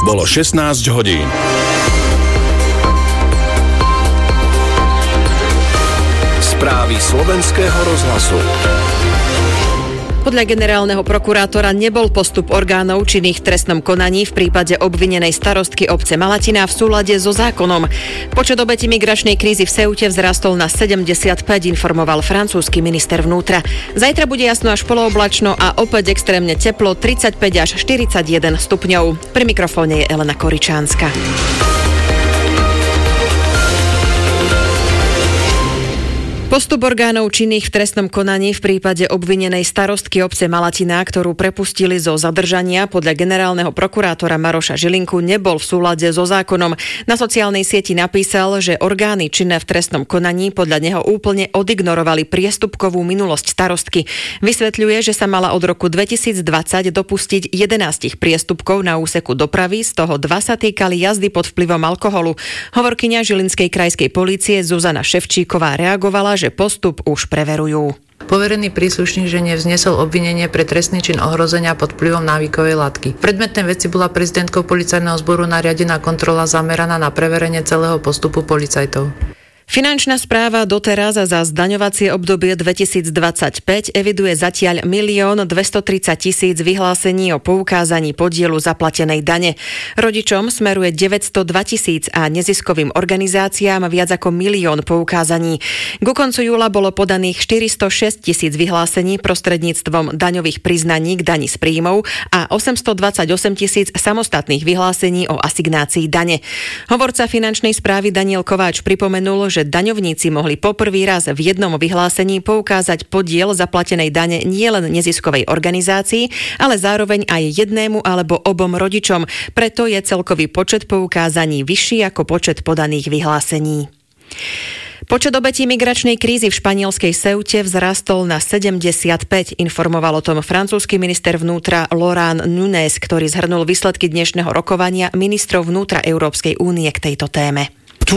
Bolo 16 hodín. Správy Slovenského rozhlasu. Podľa generálneho prokurátora nebol postup orgánov činných v trestnom konaní v prípade obvinenej starostky obce Malatina v súlade so zákonom. Počet obetí migračnej krízy v Ceute vzrastol na 75, informoval francúzsky minister vnútra. Zajtra bude jasno až polooblačno a opäť extrémne teplo, 35 až 41 stupňov. Pri mikrofóne je Elena Koričánska. Postup orgánov činných v trestnom konaní v prípade obvinenej starostky obce Malatina, ktorú prepustili zo zadržania podľa generálneho prokurátora Maroša Žilinku, nebol v súlade so zákonom. Na sociálnej sieti napísal, že orgány činné v trestnom konaní podľa neho úplne odignorovali priestupkovú minulosť starostky. Vysvetľuje, že sa mala od roku 2020 dopustiť 11 priestupkov na úseku dopravy, z toho 2 sa týkali jazdy pod vplyvom alkoholu. Hovorkyňa Žilinskej krajskej polície Zuzana Ševčíková reagovala, že postup už preverujú. Poverený príslušník žene vznesol obvinenie pre trestný čin ohrozenia pod vplyvom návykovej látky. V predmetnej veci bola prezidentkou policajného zboru nariadená kontrola zameraná na preverenie celého postupu policajtov. Finančná správa doteraz za zdaňovacie obdobie 2025 eviduje zatiaľ 1 230 000 vyhlásení o poukázaní podielu zaplatenej dane. Rodičom smeruje 902 000 a neziskovým organizáciám viac ako 1 000 000 poukázaní. Ku koncu júla bolo podaných 406 000 vyhlásení prostredníctvom daňových priznaní k dani z príjmov a 828 000 samostatných vyhlásení o asignácii dane. Hovorca finančnej správy Daniel Kováč pripomenul, že daňovníci mohli poprvý raz v jednom vyhlásení poukázať podiel zaplatenej dane nielen neziskovej organizácii, ale zároveň aj jednému alebo obom rodičom. Preto je celkový počet poukázaní vyšší ako počet podaných vyhlásení. Počet obetí migračnej krízy v španielskej Ceute vzrastol na 75, informoval o tom francúzsky minister vnútra Laurent Nunez, ktorý zhrnul výsledky dnešného rokovania ministrov vnútra Európskej únie k tejto téme.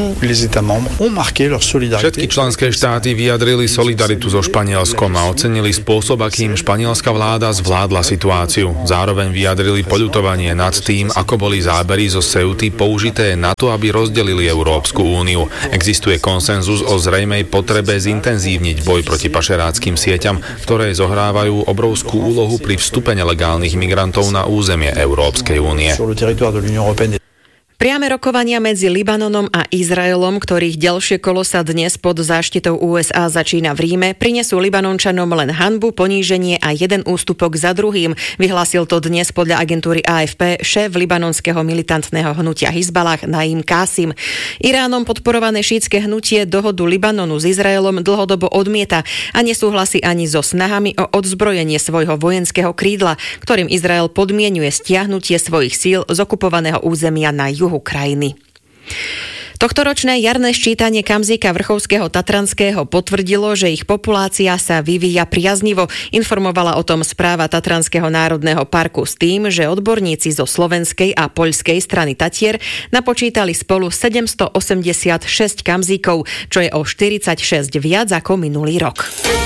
Všetky členské štáty vyjadrili solidaritu so Španielskom a ocenili spôsob, akým španielska vláda zvládla situáciu. Zároveň vyjadrili poľutovanie nad tým, ako boli zábery zo Ceuty použité na to, aby rozdelili Európsku úniu. Existuje konsenzus o zrejmej potrebe zintenzívniť boj proti pašeráckym sieťam, ktoré zohrávajú obrovskú úlohu pri vstupe nelegálnych migrantov na územie Európskej únie. Priame rokovania medzi Libanonom a Izraelom, ktorých ďalšie kolo sa dnes pod záštitou USA začína v Ríme, prinesú Libanončanom len hanbu, poníženie a jeden ústupok za druhým. Vyhlásil to dnes podľa agentúry AFP šéf libanonského militantného hnutia Hizbalah Naim Qasim. Iránom podporované šítske hnutie dohodu Libanonu s Izraelom dlhodobo odmieta a nesúhlasí ani so snahami o odzbrojenie svojho vojenského krídla, ktorým Izrael podmienuje stiahnutie svojich síl z okupovaného územia na juhu krajiny. Tohtoročné jarné ščítanie Kamzíka Vrchovského Tatranského potvrdilo, že ich populácia sa vyvíja priaznivo. Informovala o tom správa Tatranského národného parku s tým, že odborníci zo slovenskej a poľskej strany Tatier napočítali spolu 786 kamzíkov, čo je o 46 viac ako minulý rok.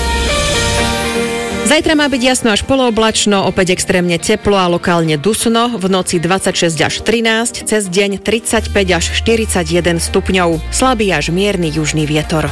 Zajtra má byť jasno až polooblačno, opäť extrémne teplo a lokálne dusno, v noci 26 až 13, cez deň 35 až 41 stupňov, slabý až mierny južný vietor.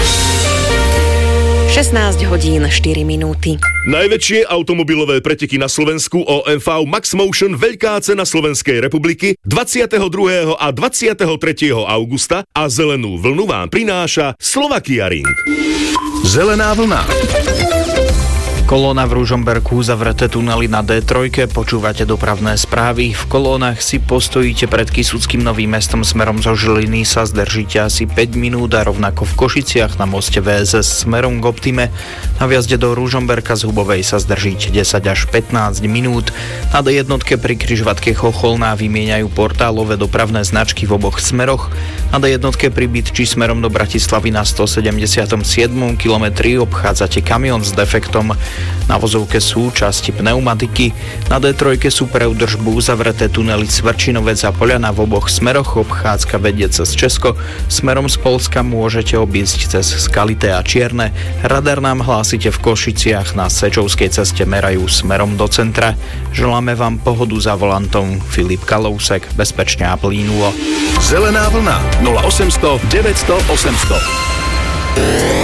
16 hodín 4 minúty. Najväčšie automobilové preteky na Slovensku OMV Max Motion Veľká cena Slovenskej republiky 22. a 23. augusta a zelenú vlnu vám prináša Slovakia Ring. Zelená vlna. Kolóna v Ružomberku, zavreté tunely na D3, počúvate dopravné správy. V kolónach si postojíte pred Kysuckým Novým Mestom smerom zo Žiliny, sa zdržíte asi 5 minút a rovnako v Košiciach na moste VSS smerom k Optime. Na vjazde do Ružomberka z Hubovej sa zdržíte 10 až 15 minút. Na D1 pri križovatke Chocholná vymieňajú portálové dopravné značky v oboch smeroch. Na D1 pri Bytči smerom do Bratislavy na 177. kilometri obchádzate kamión s defektom. Na vozovke sú časti pneumatiky. Na D3 sú pre údržbu uzavreté tunely Svrčinovec a Poľana v oboch smeroch. Obchádzka vedie cez Česko. Smerom z Poľska môžete obísť cez Skalité a Čierne. Radar nám hlásite v Košiciach, na Sečovskej ceste merajú smerom do centra. Želáme vám pohodu za volantom. Filip Kalousek, bezpečne a plynulo. Zelená vlna 0800 900 800.